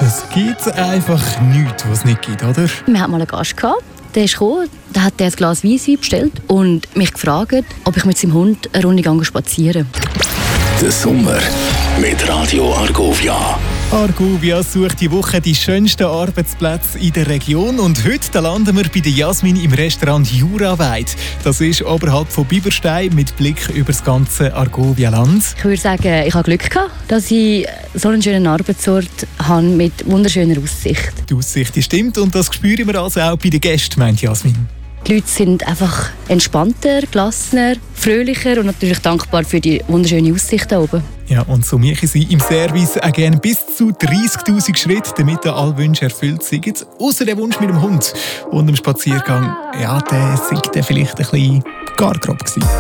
Es gibt einfach nichts, was es nicht gibt, oder? Wir hatten mal einen Gast gehabt, der ist gekommen, der hat ein Glas Weisswein bestellt und mich gefragt, ob ich mit seinem Hund eine Runde spazieren gehe. Der Sommer mit Radio Argovia. Argovia sucht die Woche die schönsten Arbeitsplätze in der Region und heute landen wir bei der Jasmin im Restaurant Juraweid. Das ist oberhalb von Biberstein mit Blick über das ganze Argovia-Land. Ich würde sagen, ich habe Glück gehabt, dass ich so einen schönen Arbeitsort habe mit wunderschöner Aussicht. Die Aussicht die stimmt und das spüren wir also auch bei den Gästen, meint Jasmin. Die Leute sind einfach entspannter, gelassener, fröhlicher und natürlich dankbar für die wunderschöne Aussicht da oben. Ja, und so machen sie im Service auch gerne bis zu 30'000 Schritte, damit alle Wünsche erfüllt sind. Ausser der Wunsch mit dem Hund und dem Spaziergang, ja, der sei vielleicht ein bisschen gar grob gewesen.